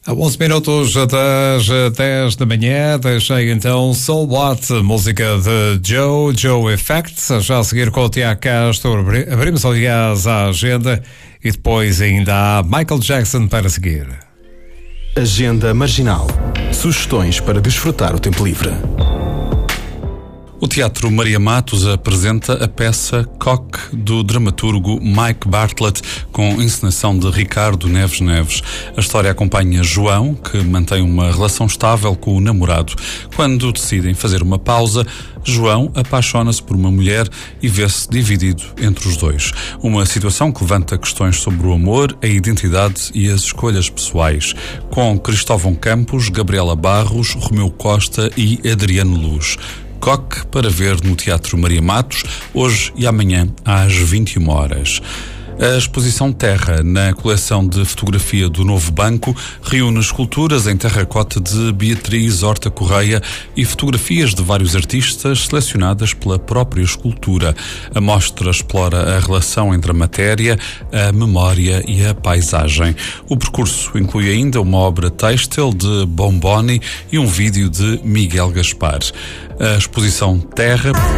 A 11 minutos das 10 da manhã, deixei então So What, música de Joe Effect. Já a seguir com o Tiago Castro, abrimos aliás a agenda e depois ainda há Michael Jackson para seguir. Agenda Marginal. Sugestões para desfrutar o tempo livre. O Teatro Maria Matos apresenta a peça Coque, do dramaturgo Mike Bartlett, com encenação de Ricardo Neves. A história acompanha João, que mantém uma relação estável com o namorado. Quando decidem fazer uma pausa, João apaixona-se por uma mulher e vê-se dividido entre os dois. Uma situação que levanta questões sobre o amor, a identidade e as escolhas pessoais. Com Cristóvão Campos, Gabriela Barros, Romeu Costa e Adriano Luz. Coque, para ver no Teatro Maria Matos, hoje e amanhã às 21 horas. A exposição Terra, na coleção de fotografia do Novo Banco, reúne esculturas em terracota de Beatriz Horta Correia e fotografias de vários artistas selecionadas pela própria escultura. A mostra explora a relação entre a matéria, a memória e a paisagem. O percurso inclui ainda uma obra têxtil de Bomboni e um vídeo de Miguel Gaspar. A exposição Terra